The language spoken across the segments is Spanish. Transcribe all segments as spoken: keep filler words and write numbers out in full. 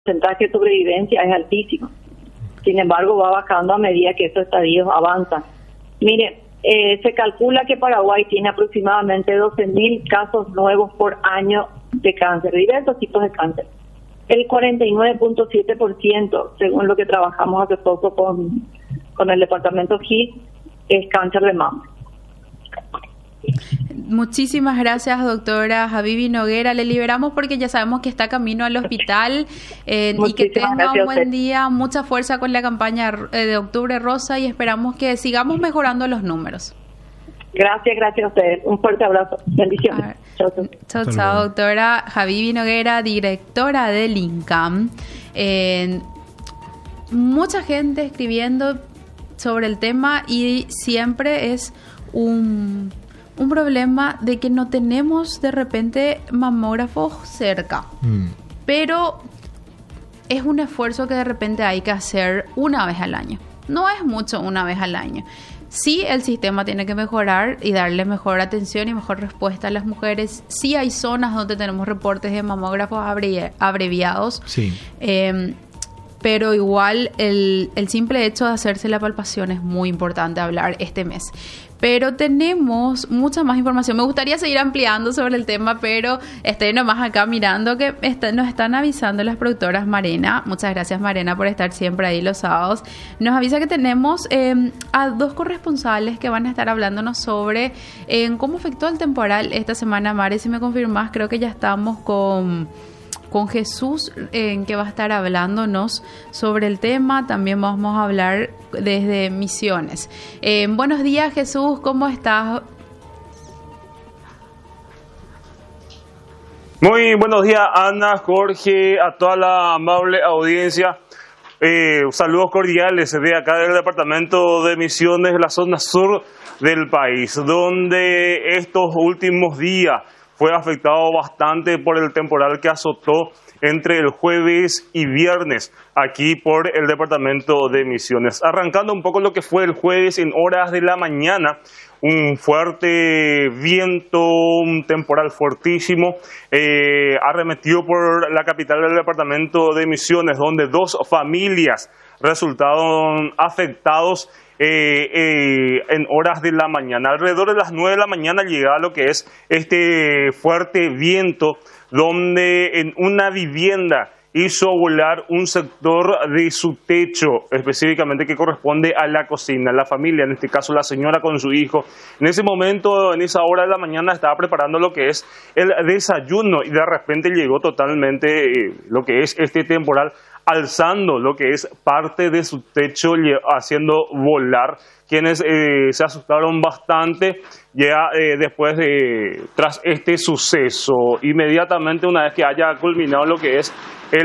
porcentaje de sobrevivencia es altísimo. Sin embargo, va bajando a medida que estos estadios avanzan. Mire, eh, se calcula que Paraguay tiene aproximadamente doce mil casos nuevos por año de cáncer, diversos tipos de cáncer. El cuarenta y nueve punto siete por ciento, según lo que trabajamos hace poco con, con el departamento G I S, es cáncer de mama. Muchísimas gracias, doctora Habibi Noguera. Le liberamos porque ya sabemos que está camino al hospital eh, y que tenga un buen día, mucha fuerza con la campaña de Octubre Rosa y esperamos que sigamos mejorando los números. Gracias, gracias a ustedes. Un fuerte abrazo. Bendiciones. Chao, chao, chao, doctora Habibi Noguera, directora del INCAM. Eh, mucha gente escribiendo sobre el tema y siempre es un... un problema de que no tenemos de repente mamógrafos cerca. Mm. Pero es un esfuerzo que de repente hay que hacer una vez al año. No es mucho una vez al año. Sí, el sistema tiene que mejorar y darle mejor atención y mejor respuesta a las mujeres. Sí hay zonas donde tenemos reportes de mamógrafos abrevi- abreviados. Sí. Eh, pero igual el, el simple hecho de hacerse la palpación es muy importante hablar este mes. Pero tenemos mucha más información. Me gustaría seguir ampliando sobre el tema, pero estoy nomás acá mirando que está, nos están avisando las productoras. Marena, muchas gracias Marena por estar siempre ahí los sábados. Nos avisa que tenemos eh, a dos corresponsales que van a estar hablándonos sobre eh, cómo afectó el temporal esta semana. Mare, si me confirmás, creo que ya estamos con... con Jesús, en eh, que va a estar hablándonos sobre el tema. También vamos a hablar desde Misiones. Eh, buenos días, Jesús, ¿cómo estás? Muy buenos días, Ana, Jorge, a toda la amable audiencia. Eh, saludos cordiales de acá del departamento de Misiones, la zona sur del país, donde estos últimos días fue afectado bastante por el temporal que azotó entre el jueves y viernes aquí por el departamento de Misiones. Arrancando un poco lo que fue el jueves en horas de la mañana, un fuerte viento, un temporal fuertísimo, eh, arremetido por la capital del departamento de Misiones, donde dos familias resultaron afectados Eh, eh, en horas de la mañana. Alrededor de las nueve de la mañana llegaba lo que es este fuerte viento, donde en una vivienda hizo volar un sector de su techo, específicamente que corresponde a la cocina. La familia, en este caso la señora con su hijo, en ese momento, en esa hora de la mañana, estaba preparando lo que es el desayuno y de repente llegó totalmente eh, lo que es este temporal, alzando lo que es parte de su techo, haciendo volar, quienes eh, se asustaron bastante ya eh, después de, tras este suceso. Inmediatamente, una vez que haya culminado lo que es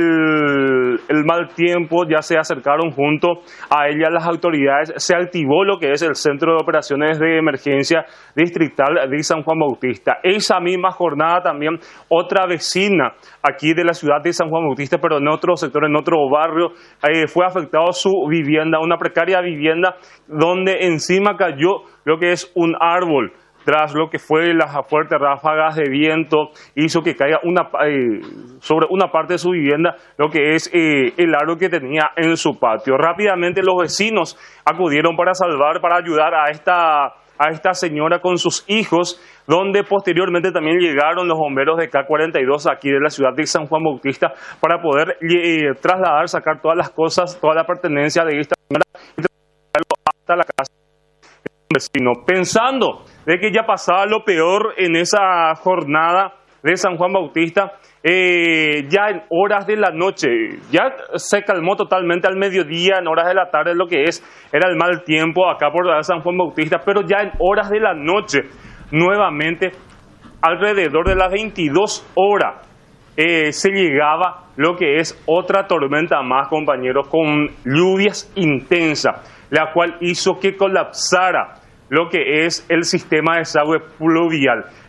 el, el mal tiempo, ya se acercaron junto a ella las autoridades, se activó lo que es el Centro de Operaciones de Emergencia Distrital de San Juan Bautista. Esa misma jornada también otra vecina aquí de la ciudad de San Juan Bautista, pero en otro sector, en otro barrio, eh, fue afectado su vivienda, una precaria vivienda donde encima cayó lo que es un árbol. Tras lo que fue las fuertes ráfagas de viento, hizo que caiga una, eh, sobre una parte de su vivienda, lo que es eh, el árbol que tenía en su patio. Rápidamente los vecinos acudieron para salvar, para ayudar a esta, a esta señora con sus hijos, donde posteriormente también llegaron los bomberos de K cuarenta y dos aquí de la ciudad de San Juan Bautista para poder eh, trasladar, sacar todas las cosas, toda la pertenencia de esta señora y trasladarlo hasta la casa del vecino, pensando de que ya pasaba lo peor en esa jornada de San Juan Bautista. Eh, ya en horas de la noche, ya se calmó totalmente al mediodía, en horas de la tarde lo que es, era el mal tiempo acá por San Juan Bautista, pero ya en horas de la noche, nuevamente, alrededor de las veintidós horas, eh, se llegaba lo que es otra tormenta más, compañeros, con lluvias intensas, la cual hizo que colapsara lo que es el sistema de desagüe pluvial.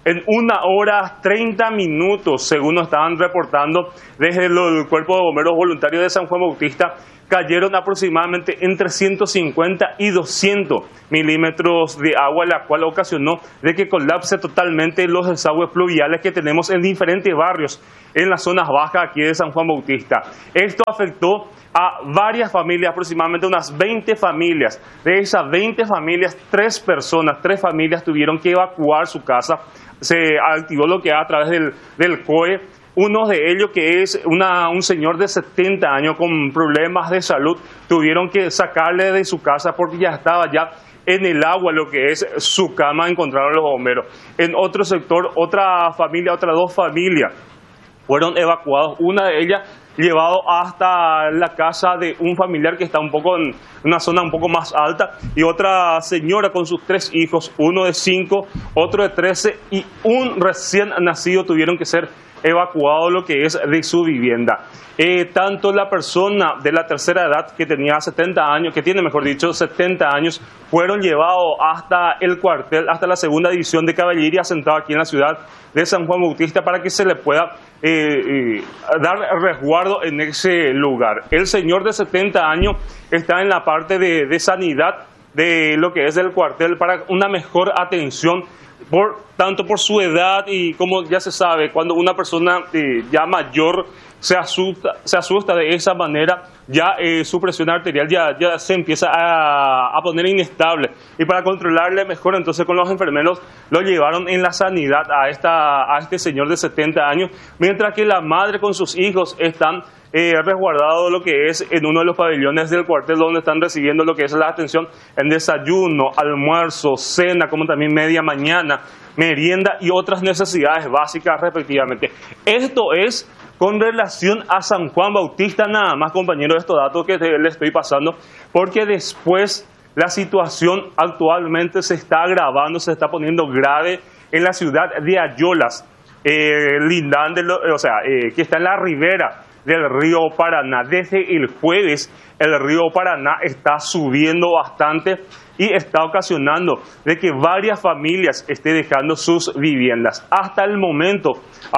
En una hora treinta minutos, según nos estaban reportando desde el Cuerpo de Bomberos Voluntarios de San Juan Bautista, cayeron aproximadamente entre ciento cincuenta y doscientos milímetros de agua, la cual ocasionó de que colapse totalmente los desagües pluviales que tenemos en diferentes barrios en las zonas bajas aquí de San Juan Bautista. Esto afectó a varias familias, aproximadamente unas veinte familias. De esas veinte familias, tres personas, tres familias tuvieron que evacuar su casa. Se activó lo que a través del, del C O E. Uno de ellos, que es una, un señor de setenta años con problemas de salud, tuvieron que sacarle de su casa porque ya estaba ya en el agua lo que es su cama, encontraron los bomberos. En otro sector, otra familia, otras dos familias fueron evacuados. Una de ellas llevado hasta la casa de un familiar que está un poco en una zona un poco más alta, y otra señora con sus tres hijos, uno de cinco, otro de trece y un recién nacido, tuvieron que ser evacuado lo que es de su vivienda. Eh, tanto la persona de la tercera edad que tenía setenta años, que tiene mejor dicho setenta años, fueron llevados hasta el cuartel, hasta la segunda división de caballería sentada aquí en la ciudad de San Juan Bautista para que se le pueda eh, eh, dar resguardo en ese lugar. El señor de setenta años está en la parte de, de sanidad de lo que es del cuartel para una mejor atención, por tanto por su edad y como ya se sabe, cuando una persona eh, ya mayor se asusta, se asusta de esa manera, ya eh, su presión arterial ya, ya se empieza a, a poner inestable, y para controlarle mejor, entonces con los enfermeros lo llevaron en la sanidad a, esta, a este señor de setenta años, mientras que la madre con sus hijos están Eh, resguardado lo que es en uno de los pabellones del cuartel, donde están recibiendo lo que es la atención en desayuno, almuerzo, cena, como también media mañana, merienda y otras necesidades básicas respectivamente. Esto es con relación a San Juan Bautista nada más, compañeros, estos datos que les estoy pasando, porque después la situación actualmente se está agravando, se está poniendo grave en la ciudad de Ayolas, eh, lindante, o sea, eh, que está en la ribera del río Paraná. Desde el jueves el río Paraná está subiendo bastante y está ocasionando de que varias familias estén dejando sus viviendas. Hasta el momento,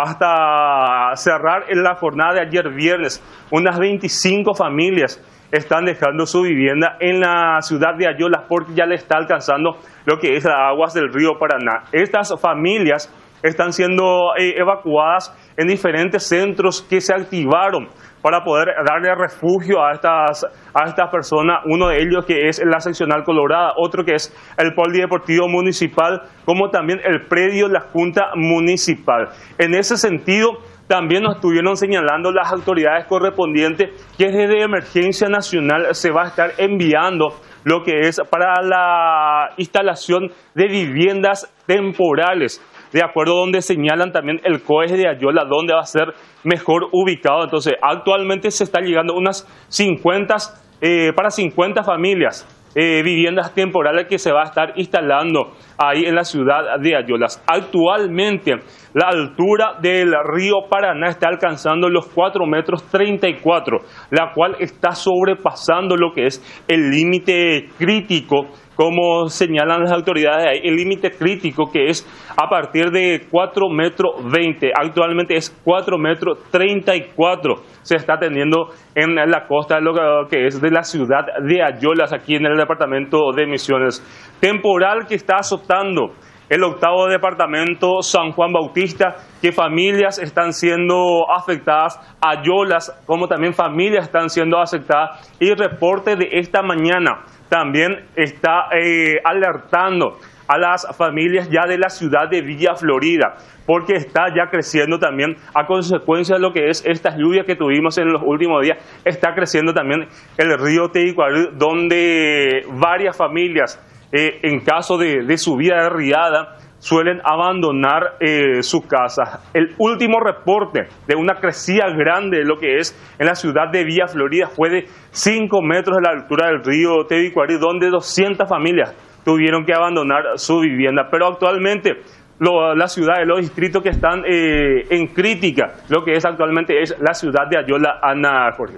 hasta cerrar en la jornada de ayer viernes, unas veinticinco familias están dejando su vivienda en la ciudad de Ayolas porque ya le está alcanzando lo que es las aguas del río Paraná. Estas familias están siendo eh, evacuadas en diferentes centros que se activaron para poder darle refugio a estas, a estas personas. Uno de ellos que es la seccional Colorada, otro que es el polideportivo municipal, como también el predio de la Junta Municipal. En ese sentido, también nos estuvieron señalando las autoridades correspondientes que desde Emergencia Nacional se va a estar enviando lo que es para la instalación de viviendas temporales, de acuerdo a donde señalan también el C O E de Ayola, donde va a ser mejor ubicado. Entonces, actualmente se está llegando unas cincuenta, eh, para cincuenta familias, eh, viviendas temporales que se va a estar instalando ahí en la ciudad de Ayolas. Actualmente, la altura del río Paraná está alcanzando los cuatro metros treinta y cuatro, la cual está sobrepasando lo que es el límite crítico, como señalan las autoridades ahí, el límite crítico que es a partir de cuatro metros veinte, actualmente es cuatro metros treinta y cuatro, se está teniendo en la costa de lo que es de la ciudad de Ayolas, aquí en el departamento de Misiones. Temporal que está azotando el octavo departamento San Juan Bautista, que familias están siendo afectadas, Ayolas, como también familias están siendo afectadas, y reporte de esta mañana también está eh, alertando a las familias ya de la ciudad de Villa Florida, porque está ya creciendo también a consecuencia de lo que es estas lluvias que tuvimos en los últimos días. Está creciendo también el río Teguicuarí, donde varias familias, eh, en caso de, de subida de riada, suelen abandonar eh, su casa. El último reporte de una crecida grande de lo que es en la ciudad de Villa Florida fue de cinco metros de la altura del río Teguicuarí, donde doscientas familias tuvieron que abandonar su vivienda. Pero actualmente lo, la ciudad de los distritos que están eh, en crítica, lo que es actualmente es la ciudad de Ayola, Ana Jorge.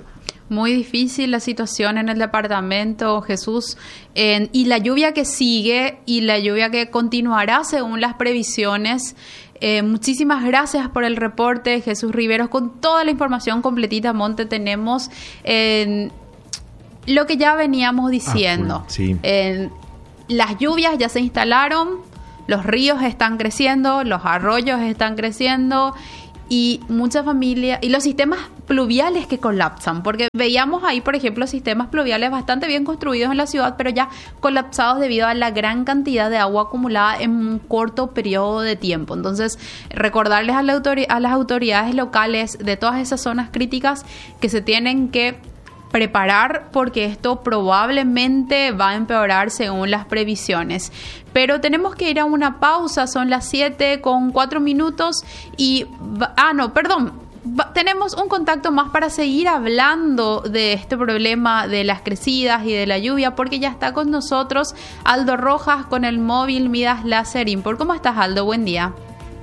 Muy difícil la situación en el departamento, Jesús, eh, y la lluvia que sigue y la lluvia que continuará según las previsiones. Eh, muchísimas gracias por el reporte, Jesús Riveros, con toda la información completita, Monte, tenemos eh, lo que ya veníamos diciendo. Ah, sí. eh, las lluvias ya se instalaron, los ríos están creciendo, los arroyos están creciendo, y muchas familias, y los sistemas pluviales que colapsan, porque veíamos ahí, por ejemplo, sistemas pluviales bastante bien construidos en la ciudad, pero ya colapsados debido a la gran cantidad de agua acumulada en un corto periodo de tiempo. Entonces, recordarles a, la autori- a las autoridades locales de todas esas zonas críticas que se tienen que preparar, porque esto probablemente va a empeorar según las previsiones. Pero tenemos que ir a una pausa, son las siete con cuatro minutos y... Ah, no, perdón. Va, tenemos un contacto más para seguir hablando de este problema de las crecidas y de la lluvia, porque ya está con nosotros Aldo Rojas con el móvil Midas Láser Import. ¿Cómo estás, Aldo? Buen día.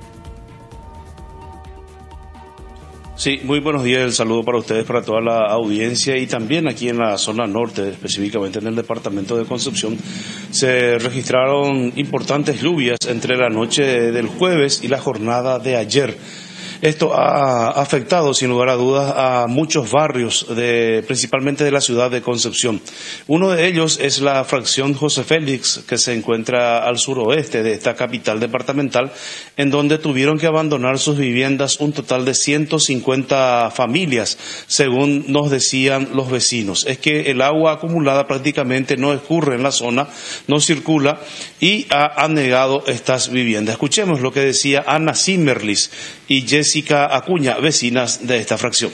Sí, muy buenos días, el saludo para ustedes, para toda la audiencia, y también aquí en la zona norte, específicamente en el departamento de Concepción, se registraron importantes lluvias entre la noche del jueves y la jornada de ayer. Esto ha afectado, sin lugar a dudas, a muchos barrios, de, principalmente de la ciudad de Concepción. Uno de ellos es la fracción José Félix, que se encuentra al suroeste de esta capital departamental, en donde tuvieron que abandonar sus viviendas un total de ciento cincuenta familias, según nos decían los vecinos. Es que el agua acumulada prácticamente no escurre en la zona, no circula y ha anegado estas viviendas. Escuchemos lo que decía Ana Zimmerlis y Jessica Acuña, vecinas de esta fracción.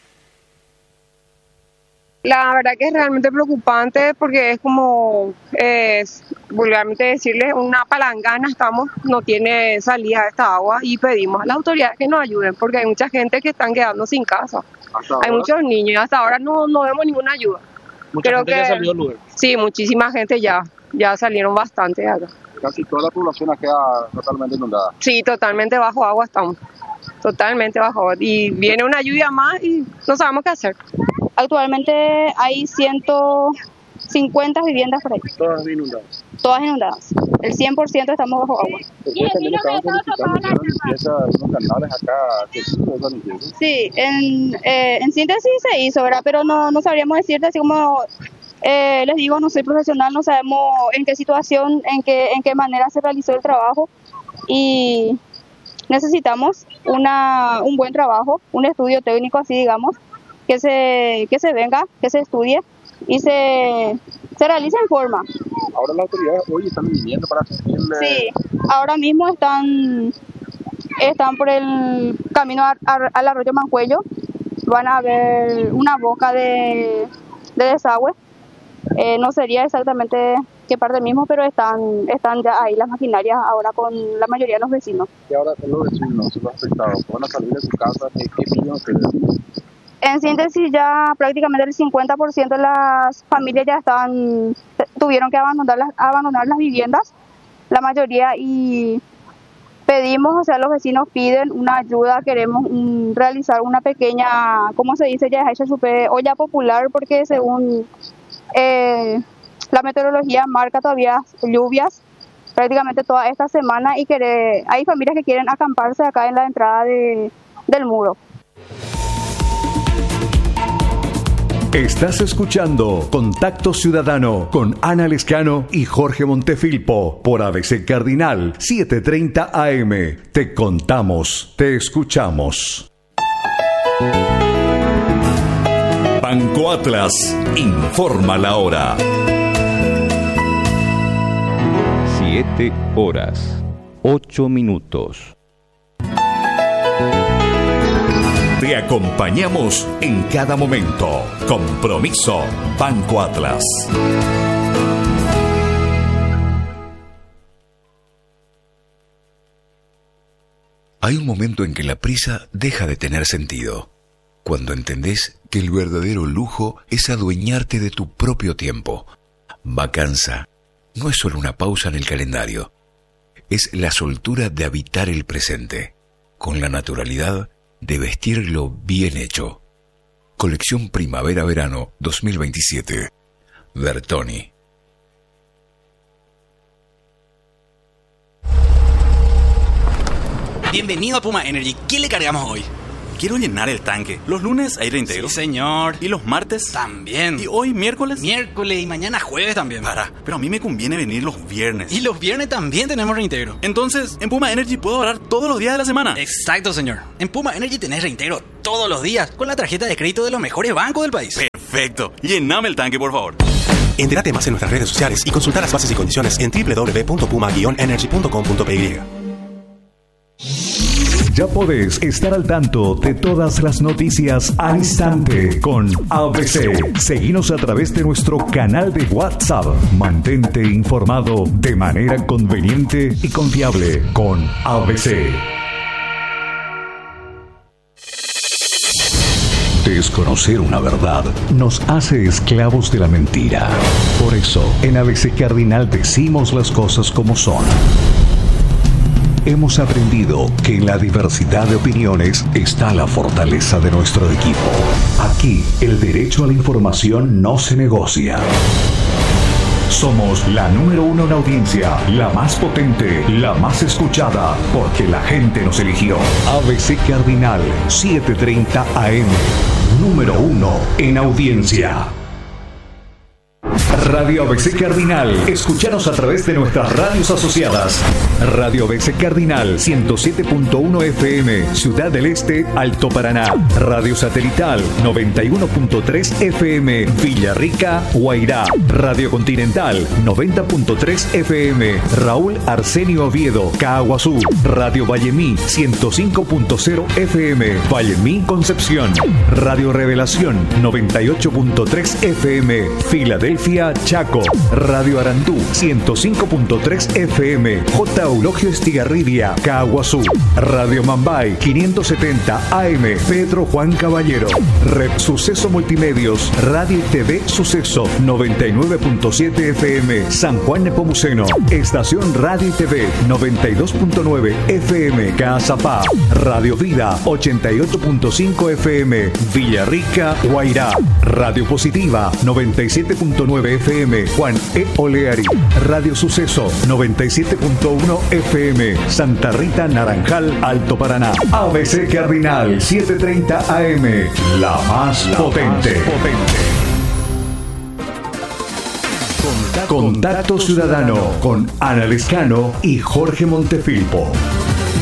La verdad que es realmente preocupante, porque es como, eh, vulgarmente decirles, una palangana, estamos, no tiene salida de esta agua, y pedimos a las autoridades que nos ayuden, porque hay mucha gente que están quedando sin casa. Hay muchos niños y hasta ahora no, no vemos ninguna ayuda. ¿Mucha Creo gente que ya salió del lugar? Sí, muchísima gente ya, ya salieron bastante de acá. Casi toda la población ha quedado totalmente inundada. Sí, totalmente bajo agua estamos. Totalmente bajo, y viene una lluvia más y no sabemos qué hacer. Actualmente hay ciento cincuenta viviendas por ahí. Todas inundadas. Todas inundadas. El cien por ciento estamos bajo agua. Ustedes también estaban solicitando una limpieza de unos canales acá. ¿Qué tipo de limpieza? Sí, en, eh, en síntesis se hizo, ¿verdad? Pero no, no sabríamos decirte, así como eh, les digo, no soy profesional, no sabemos en qué situación, en qué, en qué manera se realizó el trabajo, y necesitamos una, un buen trabajo, un estudio técnico, así digamos, que se, que se venga, que se estudie y se, se realice en forma. Ahora las autoridades hoy están viniendo para asistirle. Sí, ahora mismo están, están por el camino a, a, al arroyo Mancuello, van a ver una boca de, de desagüe, eh, no sería exactamente qué parte mismo, pero están están ya ahí las maquinarias ahora con la mayoría de los vecinos. Y ahora con los vecinos, los afectados, van a salir de su casa, ¿qué, qué piden ustedes? En síntesis, ya prácticamente el cincuenta por ciento de las familias ya están tuvieron que abandonar las, abandonar las viviendas, la mayoría, y pedimos, o sea, los vecinos piden una ayuda, queremos um, realizar una pequeña, ¿cómo se dice? Ya es olla popular, porque según eh, la meteorología marca todavía lluvias prácticamente toda esta semana, y que hay familias que quieren acamparse acá en la entrada de, del muro. Estás escuchando Contacto Ciudadano con Ana Lescano y Jorge Montefilpo por A B C Cardinal setecientos treinta A M. Te contamos, te escuchamos. Banco Atlas informa la hora. Siete horas, ocho minutos. Te acompañamos en cada momento. Compromiso Banco Atlas. Hay un momento en que la prisa deja de tener sentido. Cuando entendés que el verdadero lujo es adueñarte de tu propio tiempo. Vacanza no es solo una pausa en el calendario. Es la soltura de habitar el presente, con la naturalidad de vestirlo bien hecho. Colección Primavera-Verano dos mil veintisiete. Bertoni. Bienvenido a Puma Energy. ¿Qué le cargamos hoy? Quiero llenar el tanque. Los lunes hay reintegro. Sí, señor. ¿Y los martes? También. ¿Y hoy miércoles? Miércoles y mañana jueves también. Para, pero a mí me conviene venir los viernes. Y los viernes también tenemos reintegro. Entonces, en Puma Energy puedo ahorrar todos los días de la semana. Exacto, señor. En Puma Energy tenés reintegro todos los días con la tarjeta de crédito de los mejores bancos del país. Perfecto. Llename el tanque, por favor. Entérate más en nuestras redes sociales y consulta las bases y condiciones en doble u doble u doble u punto puma guion energy punto com punto p y. Ya podés estar al tanto de todas las noticias al instante con A B C. Seguinos a través de nuestro canal de WhatsApp. Mantente informado de manera conveniente y confiable con A B C. Desconocer una verdad nos hace esclavos de la mentira. Por eso, en A B C Cardinal decimos las cosas como son. Hemos aprendido que en la diversidad de opiniones está la fortaleza de nuestro equipo. Aquí, el derecho a la información no se negocia. Somos la número uno en audiencia, la más potente, la más escuchada, porque la gente nos eligió. A B C Cardinal, setecientos treinta A M, número uno en audiencia. Radio A B C Cardinal. Escúchanos a través de nuestras radios asociadas. Radio A B C Cardinal ciento siete punto uno F M, Ciudad del Este, Alto Paraná. Radio Satelital noventa y uno punto tres F M, Villarrica, Guairá. Radio Continental noventa punto tres F M, Raúl Arsenio Oviedo, Caaguazú. Radio Vallemí ciento cinco punto cero F M, Vallemí, Concepción. Radio Revelación noventa y ocho punto tres F M, Filadelfia, Chaco. Radio Arandú ciento cinco punto tres F M, J. Eulogio Estigarribia, Caaguazú. Radio Mambay quinientos setenta A M, Pedro Juan Caballero. Red Suceso Multimedios, Radio y T V Suceso noventa y nueve punto siete F M, San Juan Nepomuceno. Estación Radio y T V noventa y dos punto nueve F M, Cazapá. Radio Vida ochenta y ocho punto cinco F M, Villarrica, Guairá. Radio Positiva noventa y siete punto nueve F M, Juan E. Oleari. Radio Suceso noventa y siete punto uno F M, Santa Rita, Naranjal, Alto Paraná. A B C Cardinal setecientos treinta A M, la más la potente. Más potente. Contacto, Contacto Ciudadano con Ana Lescano y Jorge Montefilpo.